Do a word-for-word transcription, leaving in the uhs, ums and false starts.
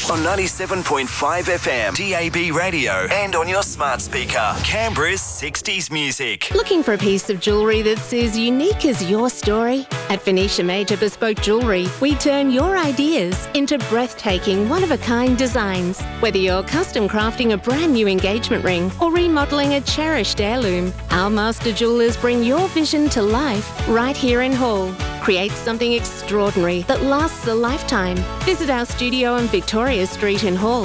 on ninety-seven point five F M, D A B radio, and on your smart speaker. Canberra's sixties music. Looking for a piece of jewellery that's as unique as your story? At Phoenicia Major Bespoke Jewellery, we turn your ideas into breathtaking, one-of-a-kind designs. Whether you're custom crafting a brand new engagement ring or remodelling a cherished heirloom, our master jewellers bring your vision to life right here in Hall. Create something extraordinary that lasts a lifetime. Visit our studio on Victoria Street in Hall.